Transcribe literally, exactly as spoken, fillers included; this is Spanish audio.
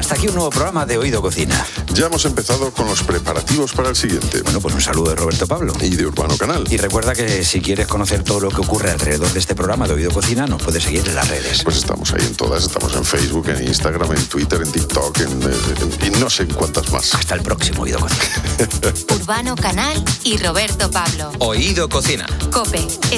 hasta aquí un nuevo programa de Oído Cocina. Ya hemos empezado con los preparativos para el siguiente. Bueno, pues un saludo de Roberto Pablo. Y de Urbano Canal. Y recuerda que si quieres conocer todo lo que ocurre alrededor de este programa de Oído Cocina, nos puedes seguir en las redes. Pues estamos ahí en todas. Estamos en Facebook, en Instagram, en Twitter, en TikTok, en, en, en, en no sé en cuántas más. Hasta el próximo Oído Cocina. Urbano Canal y Roberto Pablo. Oído Cocina. COPE.